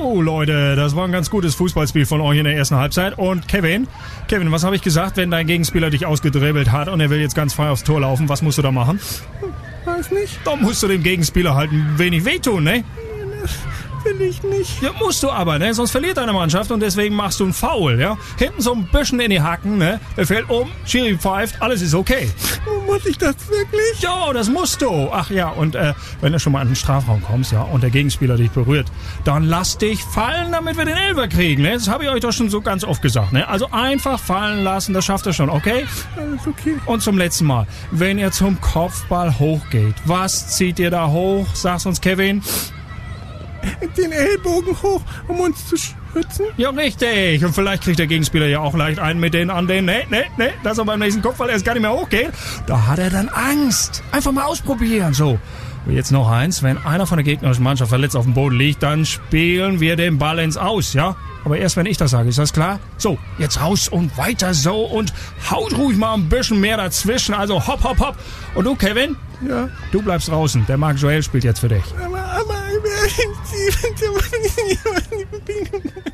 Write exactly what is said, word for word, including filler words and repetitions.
So, Leute, das war ein ganz gutes Fußballspiel von euch in der ersten Halbzeit. Und Kevin, Kevin, was habe ich gesagt, wenn dein Gegenspieler dich ausgedribbelt hat und er will jetzt ganz frei aufs Tor laufen, was musst du da machen? Weiß nicht. Da musst du dem Gegenspieler halt ein wenig wehtun, ne? Will ich nicht. Ja, musst du aber, ne? Sonst verliert deine Mannschaft und deswegen machst du einen Foul, ja? Hinten so ein bisschen in die Hacken, ne? Er fällt um, Schiri pfeift, alles ist okay. Muss ich das wirklich? Ja, das musst du. Ach ja, und äh, wenn du schon mal in den Strafraum kommst, ja, und der Gegenspieler dich berührt, dann lass dich fallen, damit wir den Elfer kriegen, ne? Das habe ich euch doch schon so ganz oft gesagt, ne? Also einfach fallen lassen, das schafft ihr schon, okay? Alles okay. Und zum letzten Mal, wenn ihr zum Kopfball hochgeht, was zieht ihr da hoch? Sag's uns, Kevin. Den Ellbogen hoch, um uns zu schützen? Ja, richtig. Und vielleicht kriegt der Gegenspieler ja auch leicht einen mit denen an den, ne, ne, ne, dass er beim nächsten Kopfball erst gar nicht mehr hochgeht. Da hat er dann Angst. Einfach mal ausprobieren, so. Und jetzt noch eins, wenn einer von der gegnerischen Mannschaft verletzt auf dem Boden liegt, dann spielen wir den Ball ins Aus, ja? Aber erst wenn ich das sage, ist das klar? So, jetzt raus und weiter so und haut ruhig mal ein bisschen mehr dazwischen, also hopp, hopp, hopp. Und du, Kevin? Ja. Du bleibst draußen, der Marc Joel spielt jetzt für dich. Aber, aber, aber,